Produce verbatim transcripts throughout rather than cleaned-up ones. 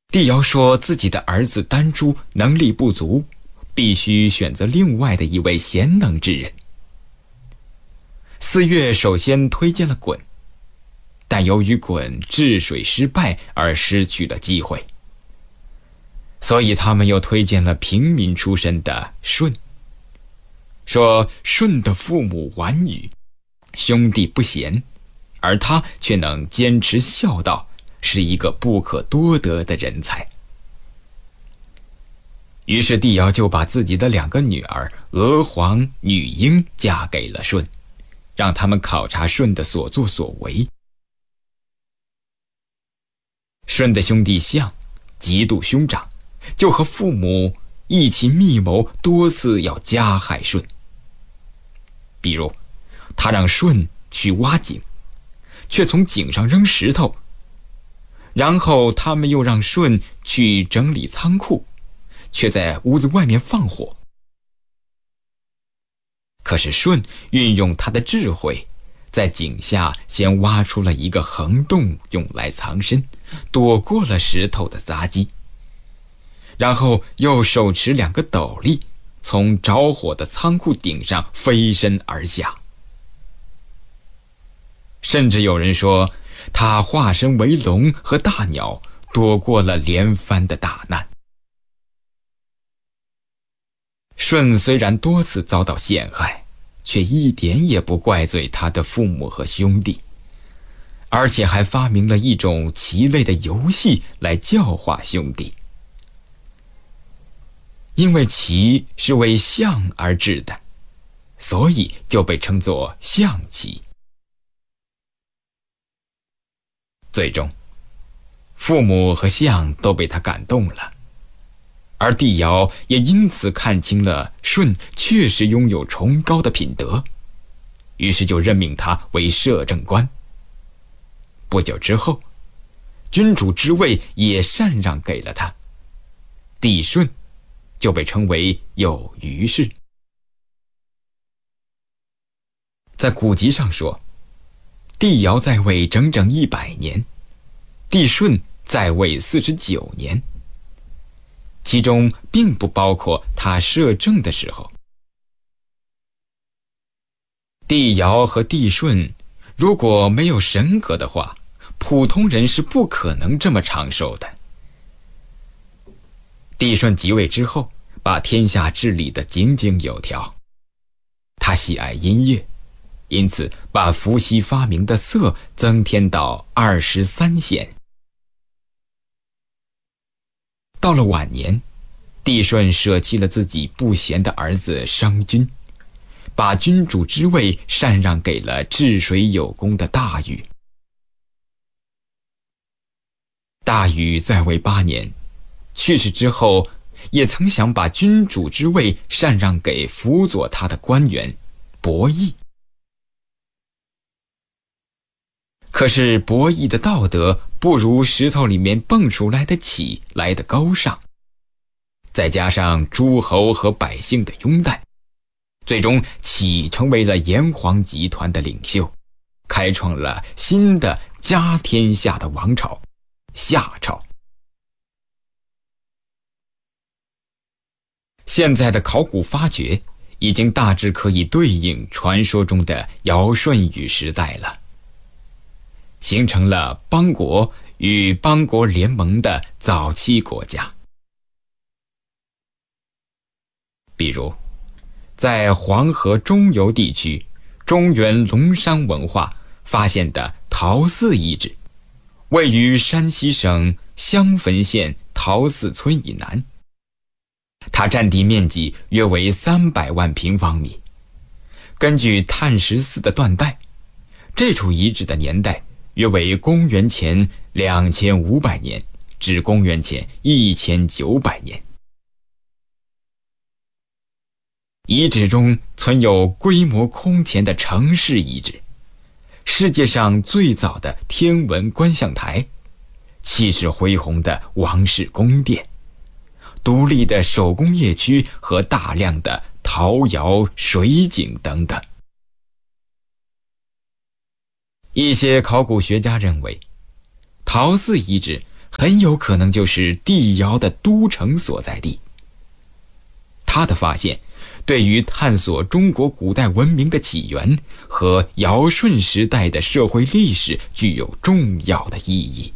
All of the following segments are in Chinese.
帝尧说自己的儿子丹朱能力不足，必须选择另外的一位贤能之人。四岳首先推荐了鲧，但由于鲧治水失败而失去了机会，所以他们又推荐了平民出身的舜，说舜的父母顽愚，兄弟不贤，而他却能坚持孝道，是一个不可多得的人才。于是帝尧就把自己的两个女儿娥皇、女英嫁给了舜，让他们考察舜的所作所为。舜的兄弟象嫉妒兄长，就和父母一起密谋，多次要加害舜。比如他让舜去挖井，却从井上扔石头，然后他们又让舜去整理仓库，却在屋子外面放火。可是舜运用他的智慧，在井下先挖出了一个横洞用来藏身，躲过了石头的砸击，然后又手持两个斗笠，从着火的仓库顶上飞身而下。甚至有人说他化身为龙和大鸟，躲过了连番的大难。舜虽然多次遭到陷害，却一点也不怪罪他的父母和兄弟，而且还发明了一种棋类的游戏来教化兄弟。因为棋是为象而制的，所以就被称作象棋。最终，父母和象都被他感动了，而帝尧也因此看清了舜确实拥有崇高的品德，于是就任命他为摄政官。不久之后，君主之位也禅让给了他，帝舜就被称为有余氏。在古籍上说，帝尧在位整整一百年，帝舜在位四十九年，其中并不包括他摄政的时候。帝尧和帝舜如果没有神格的话，普通人是不可能这么长寿的。帝舜即位之后，把天下治理得井井有条。他喜爱音乐，因此把伏羲发明的瑟增添到二十三弦。到了晚年，帝舜舍弃了自己不贤的儿子商均，把君主之位禅让给了治水有功的大禹。大禹在位八年，去世之后，也曾想把君主之位禅让给辅佐他的官员伯益。可是伯益的道德不如石头里面蹦出来的启来得高尚，再加上诸侯和百姓的拥戴，最终启成为了炎黄集团的领袖，开创了新的家天下的王朝夏朝。现在的考古发掘已经大致可以对应传说中的尧舜禹时代了，形成了邦国与邦国联盟的早期国家。比如在黄河中游地区中原龙山文化发现的陶寺遗址，位于山西省襄汾县陶寺村以南，它占地面积约为三百万平方米。根据碳十四的断代，这处遗址的年代约为公元前两千五百年至公元前一千九百年。遗址中存有规模空前的城市遗址，世界上最早的天文观象台，气势恢宏的王室宫殿，独立的手工业区和大量的陶窑、水井等等。一些考古学家认为，陶寺遗址很有可能就是帝尧的都城所在地。他的发现对于探索中国古代文明的起源和尧舜时代的社会历史具有重要的意义。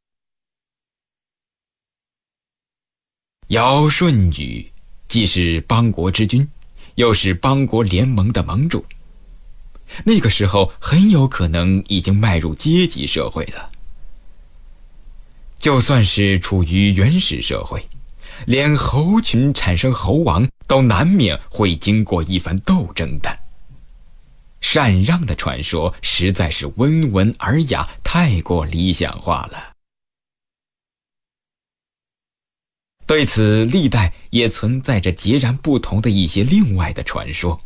尧舜禹既是邦国之君，又是邦国联盟的盟主，那个时候很有可能已经迈入阶级社会了。就算是处于原始社会，连猴群产生猴王都难免会经过一番斗争的。禅让的传说实在是温文尔雅，太过理想化了。对此，历代也存在着截然不同的一些另外的传说。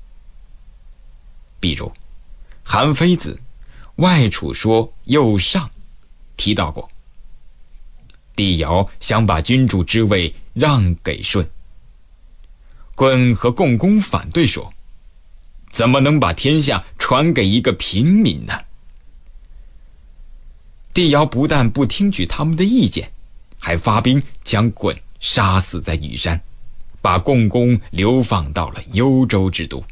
比如韩非子《外储说右上》提到过，帝尧想把君主之位让给舜，鲧和共工反对说，怎么能把天下传给一个平民呢？帝尧不但不听取他们的意见，还发兵将鲧杀死在羽山，把共工流放到了幽州之都。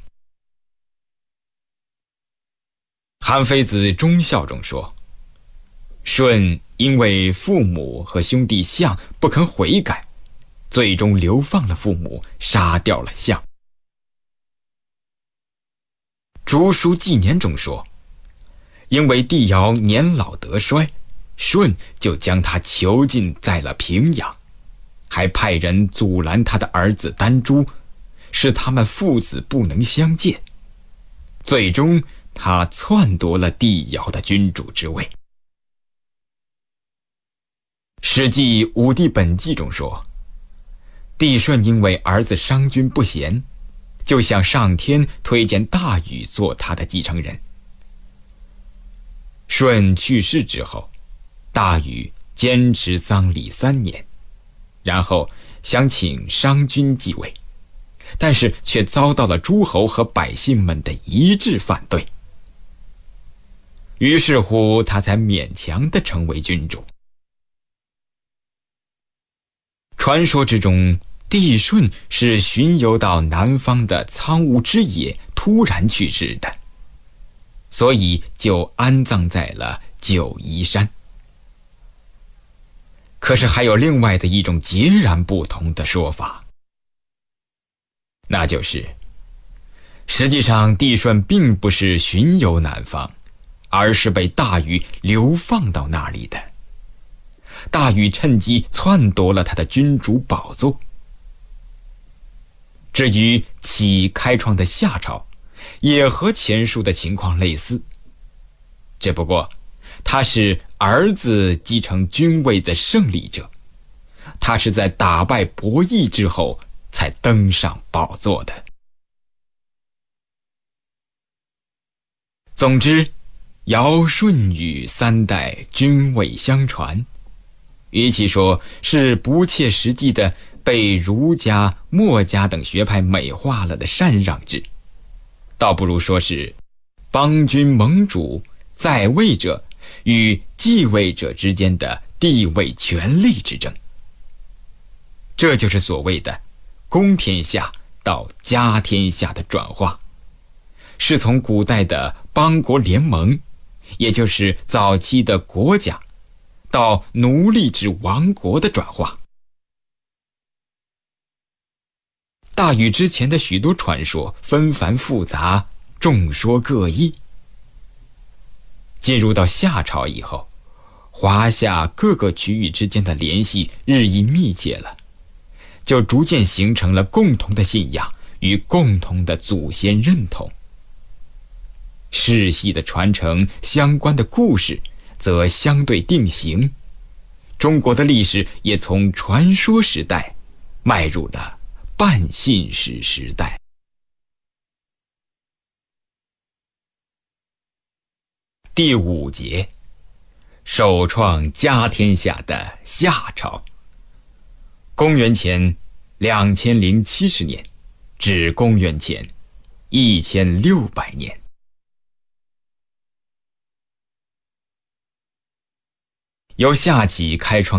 韩非子忠孝中说，舜因为父母和兄弟象不肯悔改，最终流放了父母，杀掉了象。竹书纪年中说，因为帝尧年老得衰，舜就将他囚禁在了平阳，还派人阻拦他的儿子丹朱，使他们父子不能相见。最终他篡夺了帝尧的君主之位。史记《武帝本纪》中说，帝舜因为儿子商君不贤，就向上天推荐大禹做他的继承人。舜去世之后，大禹坚持丧礼三年，然后想请商君继位，但是却遭到了诸侯和百姓们的一致反对。于是乎，他才勉强地成为君主。传说之中，帝舜是巡游到南方的苍梧之野突然去世的，所以就安葬在了九嶷山。可是还有另外的一种截然不同的说法，那就是实际上帝舜并不是巡游南方，而是被大禹流放到那里的。大禹趁机篡夺了他的君主宝座。至于启开创的夏朝，也和前述的情况类似，只不过他是儿子继承君位的胜利者，他是在打败伯益之后才登上宝座的。总之，尧舜禹三代君位相传，与其说是不切实际的被儒家、墨家等学派美化了的禅让制，倒不如说是邦君盟主在位者与继位者之间的地位权力之争。这就是所谓的公天下到家天下的转化，是从古代的邦国联盟，也就是早期的国家，到奴隶制王国的转化。大禹之前的许多传说纷繁复杂，众说各异。进入到夏朝以后，华夏各个区域之间的联系日益密切了，就逐渐形成了共同的信仰与共同的祖先认同。世系的传承相关的故事则相对定型，中国的历史也从传说时代迈入了半信史时代。第五节，首创家天下的夏朝，公元前两千零七十年至公元前一千六百年。 由夏启开创